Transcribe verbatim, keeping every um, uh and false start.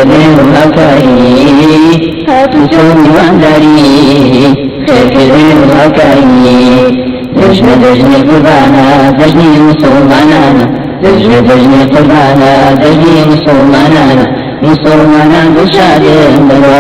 كبير وهكاي هاتوا سوني وانداري خير كبير وهكاي دجن دجن قربانا دجني مسلمانا دجن دجن قربانا دجني مسلمانا مسلمانا بشادي